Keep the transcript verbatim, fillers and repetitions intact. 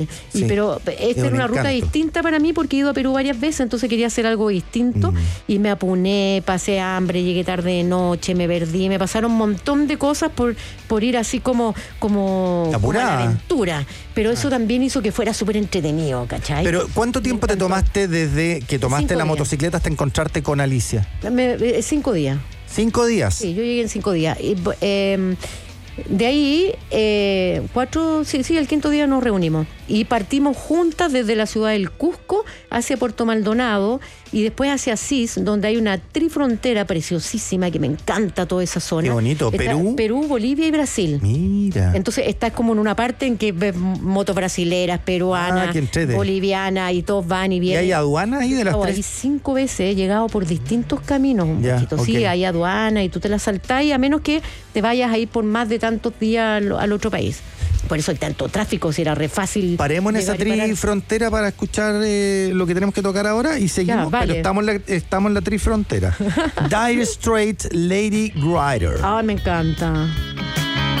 Sí, y, pero esta era una ruta distinta para mí porque he ido a Perú varias veces, entonces quería hacer algo distinto. Mm. Y me apuné, pasé hambre, llegué tarde de noche, me perdí, me pasaron un montón de cosas por, por ir así como, como, como a la aventura. Pero eso ah. también hizo que fuera súper entretenido, ¿cachai? Pero ¿cuánto tiempo te tomaste desde que tomaste cinco la días. motocicleta hasta encontrarte con Alicia? Me, eh, cinco días. ¿Cinco días? Sí, yo llegué en cinco días. Y, eh, de ahí, eh, cuatro, sí, sí, el quinto día nos reunimos y partimos juntas desde la ciudad del Cusco hacia Puerto Maldonado y después hacia Asís, donde hay una trifrontera preciosísima que me encanta toda esa zona. Qué bonito, está Perú. Perú, Bolivia y Brasil. Mira. Entonces estás como en una parte en que ves motos brasileras, peruanas, ah, bolivianas y todos van y vienen. ¿Y hay aduanas ahí de las no, tres? Ahí cinco veces he llegado por distintos caminos un ya, poquito. Okay. Sí, hay aduana y tú te la saltás y a menos que te vayas a ir por más de tantos días al, al otro país. Por eso hay tanto tráfico, si era re fácil. Paremos en esa trifrontera para escuchar eh, lo que tenemos que tocar ahora y seguimos, ya, vale. Pero estamos en la, estamos en la trifrontera. Dire Straits, Lady Grider. Ah, me encanta.